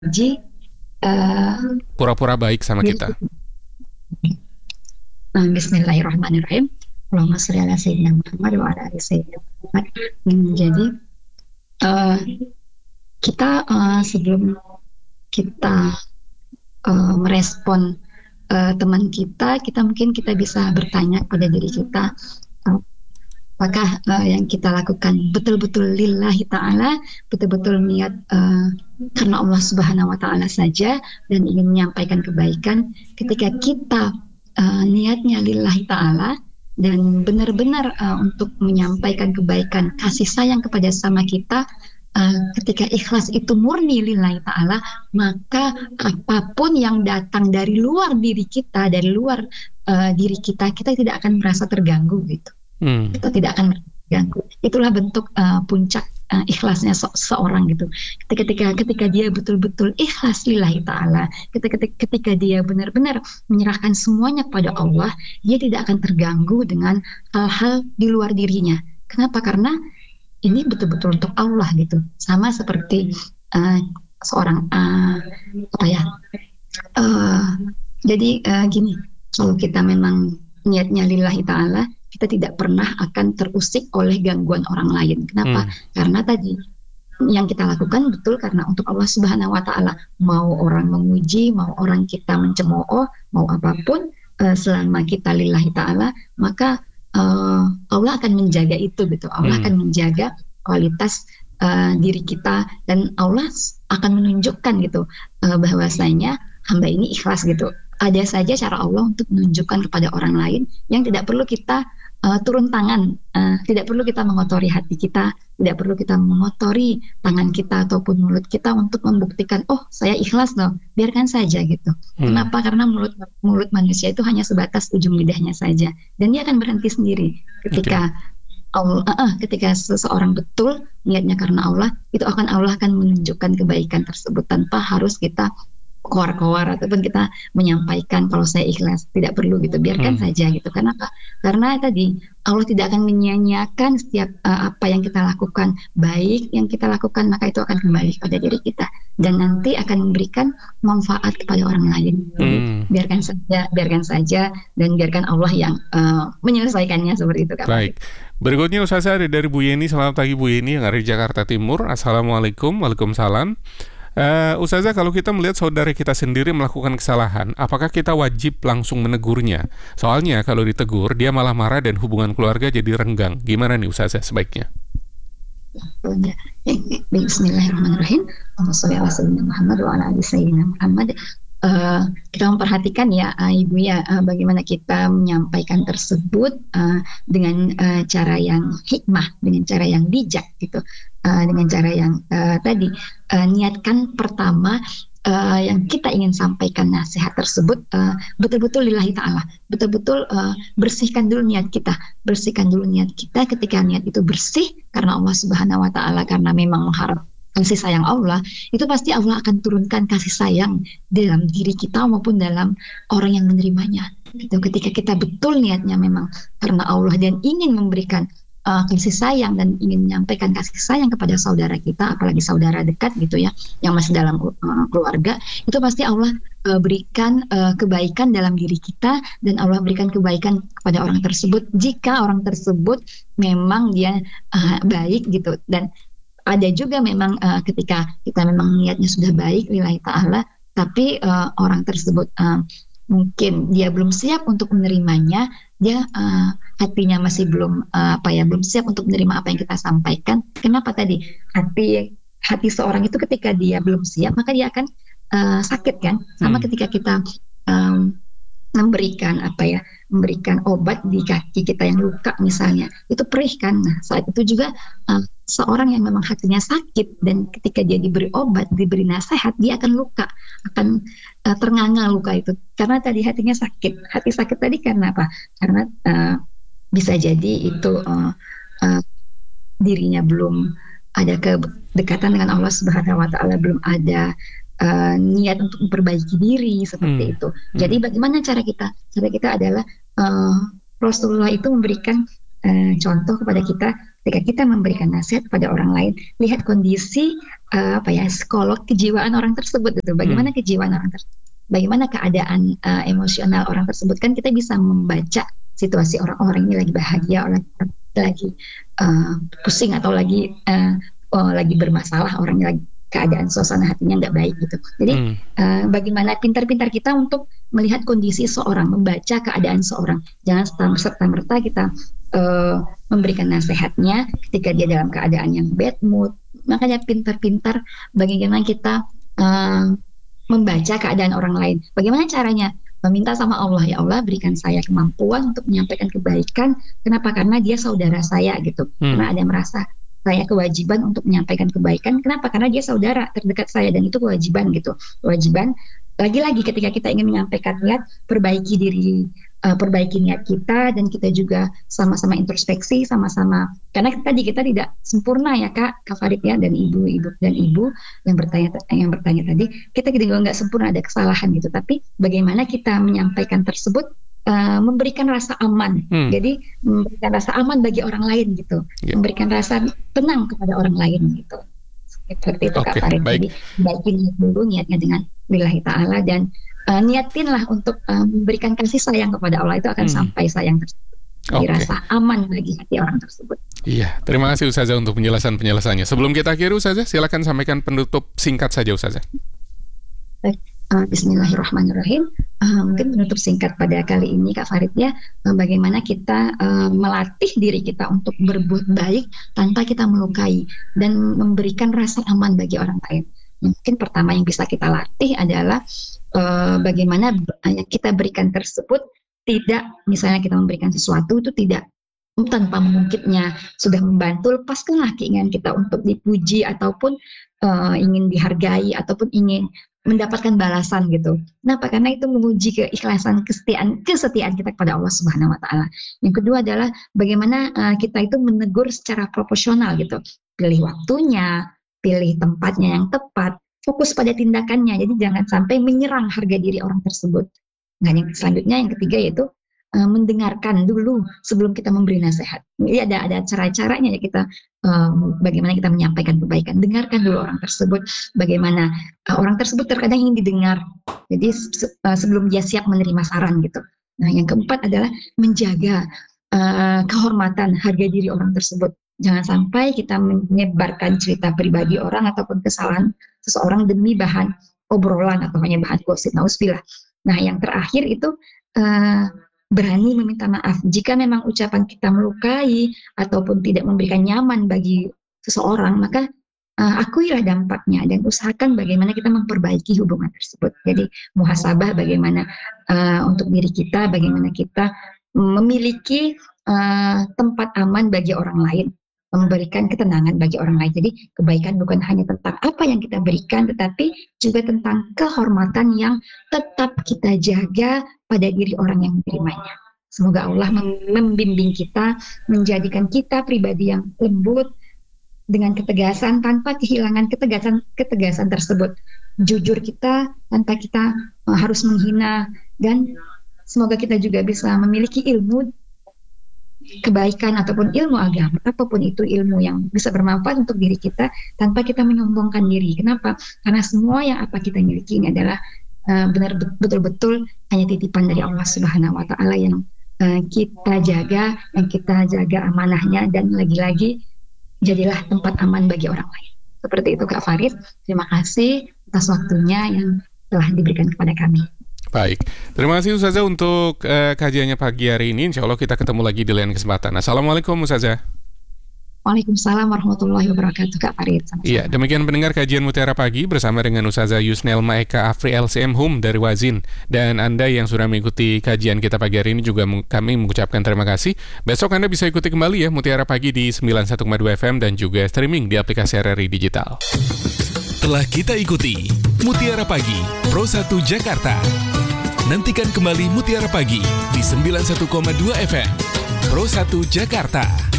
Ji, eh, Pura-pura baik sama jadi, kita. Bismillahirrahmanirrahim. Allahumma sholli ala sayyidina Muhammad wa ala ali sayyidina Muhammad. Jadi eh, kita sebelum kita merespon teman kita, mungkin kita bisa bertanya pada diri kita, eh, apakah yang kita lakukan betul-betul lillahi ta'ala, betul-betul niat karena Allah Subhanahu wa ta'ala saja dan ingin menyampaikan kebaikan. Ketika kita niatnya lillahi ta'ala dan benar-benar untuk menyampaikan kebaikan, kasih sayang kepada sama kita, ketika ikhlas itu murni lillahi ta'ala, maka apapun yang datang dari luar diri kita, dari luar diri kita, kita tidak akan merasa terganggu gitu. Hmm. Kita tidak akan terganggu. Itulah bentuk puncak ikhlasnya seorang gitu. Ketika dia betul-betul ikhlas lillahi ta'ala, ketika dia benar-benar menyerahkan semuanya kepada Allah, dia tidak akan terganggu dengan hal-hal di luar dirinya. Kenapa? Karena ini betul-betul untuk Allah gitu. Sama seperti uh, seorang apa ya? Uh, jadi gini, kalau kita memang niatnya lillahi ta'ala, kita tidak pernah akan terusik oleh gangguan orang lain. Kenapa? Hmm. Karena tadi yang kita lakukan betul karena untuk Allah Subhanahu wa ta'ala. Mau orang memuji, mau orang kita mencemooh, mau apapun, selama kita lillahi ta'ala, maka Allah akan menjaga itu gitu. Allah Hmm. akan menjaga kualitas diri kita dan Allah akan menunjukkan gitu bahwasanya hamba ini ikhlas gitu. Ada saja cara Allah untuk menunjukkan kepada orang lain yang tidak perlu kita turun tangan, tidak perlu kita mengotori hati kita, tidak perlu kita mengotori tangan kita ataupun mulut kita untuk membuktikan, oh saya ikhlas loh, biarkan saja gitu. Hmm. Kenapa? Karena mulut manusia itu hanya sebatas ujung lidahnya saja, dan dia akan berhenti sendiri Oke. ketika seseorang betul niatnya karena Allah, itu Allah akan menunjukkan kebaikan tersebut tanpa harus kita koar-koar ataupun kita menyampaikan kalau saya ikhlas, tidak perlu gitu, biarkan Hmm. saja gitu. Kenapa? Karena tadi Allah tidak akan menyia-nyiakan setiap apa yang kita lakukan, baik yang kita lakukan maka itu akan kembali pada diri kita dan nanti akan memberikan manfaat kepada orang lain. Jadi Hmm. biarkan saja dan biarkan Allah yang menyelesaikannya, seperti itu Kak Fadil. Baik. Berikutnya Ustazah ada dari Bu Yeni. Selamat pagi Bu Yeni yang ada di Jakarta Timur. Assalamualaikum. Waalaikumsalam. Ustazah, kalau kita melihat saudara kita sendiri melakukan kesalahan, apakah kita wajib langsung menegurnya? Soalnya kalau ditegur, dia malah marah dan hubungan keluarga jadi renggang. Gimana nih Ustazah sebaiknya? Ya. Bismillahirrahmanirrahim. Allahumma sholli ala sayyidina Muhammad wa ala ali sayyidina Muhammad. Kita memperhatikan ya Ibu ya, bagaimana kita menyampaikan tersebut dengan cara yang hikmah, dengan cara yang bijak gitu, dengan cara yang tadi niatkan pertama yang kita ingin sampaikan nasihat tersebut betul-betul lillahi ta'ala, betul-betul bersihkan dulu niat kita, ketika niat itu bersih karena Allah Subhanahu wa ta'ala, karena memang mengharap kasih sayang Allah, itu pasti Allah akan turunkan kasih sayang dalam diri kita maupun dalam orang yang menerimanya. Itu ketika kita betul niatnya memang karena Allah dan ingin memberikan kasih sayang dan ingin menyampaikan kasih sayang kepada saudara kita, apalagi saudara dekat gitu ya, yang masih dalam keluarga, itu pasti Allah berikan kebaikan dalam diri kita dan Allah berikan kebaikan kepada orang tersebut jika orang tersebut memang dia baik gitu. Dan ada juga memang ketika kita memang niatnya sudah baik lillahi ta'ala, tapi orang tersebut mungkin dia belum siap untuk menerimanya, dia hatinya masih belum belum siap untuk menerima apa yang kita sampaikan. Kenapa tadi hati seorang itu ketika dia belum siap maka dia akan sakit kan, sama Hmm. ketika kita um, memberikan obat di kaki kita yang luka misalnya, itu perih kan. Nah, saat itu juga seorang yang memang hatinya sakit dan ketika dia diberi obat, diberi nasihat, dia akan luka, akan ternganga luka itu karena tadi hatinya sakit. Hati sakit tadi karena apa? Karena bisa jadi itu dirinya belum ada kedekatan dengan Allah Subhanahu wa ta'ala, belum ada niat untuk memperbaiki diri seperti Hmm. itu. Hmm. Jadi bagaimana cara kita? Cara kita adalah Rasulullah itu memberikan contoh kepada kita ketika kita memberikan nasihat kepada orang lain, lihat kondisi psikolog kejiwaan orang tersebut itu, bagaimana kejiwaan orang tersebut, bagaimana keadaan emosional orang tersebut, kan kita bisa membaca situasi orang ini lagi bahagia, orang lagi pusing atau lagi bermasalah, orangnya lagi keadaan suasana hatinya nggak baik gitu. Jadi bagaimana pintar-pintar kita untuk melihat kondisi seorang, membaca keadaan seorang. Jangan serta-merta kita memberikan nasihatnya ketika dia dalam keadaan yang bad mood. Makanya pintar-pintar bagaimana kita membaca keadaan orang lain. Bagaimana caranya? Meminta sama Allah, ya Allah berikan saya kemampuan untuk menyampaikan kebaikan. Kenapa? Karena dia saudara saya gitu. Karena ada yang merasa saya kewajiban untuk menyampaikan kebaikan. Kenapa? Karena dia saudara terdekat saya dan itu kewajiban gitu. Kewajiban. Lagi-lagi ketika kita ingin menyampaikan niat, perbaiki diri, perbaiki niat kita, dan kita juga sama-sama introspeksi, sama-sama. Karena tadi kita tidak sempurna ya Kak Farid ya, dan ibu yang bertanya tadi, kita juga nggak sempurna, ada kesalahan gitu. Tapi bagaimana kita menyampaikan tersebut memberikan rasa aman. Jadi memberikan rasa aman bagi orang lain gitu, memberikan rasa tenang kepada orang lain gitu. Seperti itu Kak Farid. Jadi baikin dulu niatnya dengan lillahi ta'ala, dan niatinlah untuk memberikan kasih sayang kepada Allah, itu akan sampai sayang tersebut. Jadi rasa aman bagi hati orang tersebut. Iya, terima kasih Ustazah untuk penjelasannya. Sebelum kita akhiri Ustazah, silakan sampaikan penutup singkat saja Ustazah. Bismillahirrahmanirrahim. Mungkin penutup singkat pada kali ini Kak Farid ya, bagaimana kita melatih diri kita untuk berbuat baik tanpa kita melukai dan memberikan rasa aman bagi orang lain. Mungkin pertama yang bisa kita latih adalah bagaimana yang kita berikan tersebut tidak, misalnya kita memberikan sesuatu itu tidak tanpa mengungkitnya, sudah membantu, lepaskanlah keinginan kita untuk dipuji ataupun ingin dihargai ataupun ingin mendapatkan balasan gitu. Kenapa? Karena itu menguji keikhlasan, kesetiaan kita kepada Allah Subhanahu wa taala. Yang kedua adalah bagaimana kita itu menegur secara proporsional gitu. Pilih waktunya, pilih tempatnya yang tepat, fokus pada tindakannya. Jadi jangan sampai menyerang harga diri orang tersebut. Nah, yang selanjutnya yang ketiga yaitu mendengarkan dulu sebelum kita memberi nasihat. Jadi ada cara-caranya ya kita bagaimana kita menyampaikan kebaikan. Dengarkan dulu orang tersebut, bagaimana orang tersebut terkadang ingin didengar. Jadi sebelum dia siap menerima saran gitu. Nah, yang keempat adalah menjaga kehormatan, harga diri orang tersebut. Jangan sampai kita menyebarkan cerita pribadi orang ataupun kesalahan seseorang demi bahan obrolan atau hanya bahan gosip. Nauzubillah. Nah, yang terakhir itu berani meminta maaf jika memang ucapan kita melukai ataupun tidak memberikan nyaman bagi seseorang, maka akuilah dampaknya dan usahakan bagaimana kita memperbaiki hubungan tersebut. Jadi muhasabah bagaimana untuk diri kita, bagaimana kita memiliki tempat aman bagi orang lain, memberikan ketenangan bagi orang lain. Jadi kebaikan bukan hanya tentang apa yang kita berikan, tetapi juga tentang kehormatan yang tetap kita jaga pada diri orang yang menerimanya. Semoga Allah membimbing kita, menjadikan kita pribadi yang lembut, dengan ketegasan tanpa kehilangan ketegasan tersebut. Jujur kita tanpa kita harus menghina, dan semoga kita juga bisa memiliki ilmu kebaikan ataupun ilmu agama, apapun itu ilmu yang bisa bermanfaat untuk diri kita tanpa kita menyombongkan diri. Kenapa? Karena semua yang apa kita miliki ini adalah betul-betul hanya titipan dari Allah Subhanahu wa taala yang kita jaga amanahnya, dan lagi-lagi jadilah tempat aman bagi orang lain. Seperti itu Kak Farid. Terima kasih atas waktunya yang telah diberikan kepada kami. Baik, terima kasih Ustazah untuk kajiannya pagi hari ini. Insya Allah kita ketemu lagi di lain kesempatan. Assalamualaikum Ustazah. Waalaikumsalam warahmatullahi wabarakatuh Kak Farid. Iya, demikian pendengar kajian Mutiara Pagi bersama dengan Ustazah Yusnelma Eka Afri LCM Hum dari Wazin. Dan Anda yang sudah mengikuti kajian kita pagi hari ini juga kami mengucapkan terima kasih. Besok Anda bisa ikuti kembali ya Mutiara Pagi di 91,2 FM dan juga streaming di aplikasi RRI Digital. Telah kita ikuti Mutiara Pagi Pro 1 Jakarta. Nantikan kembali Mutiara Pagi di 91,2 FM Pro 1 Jakarta.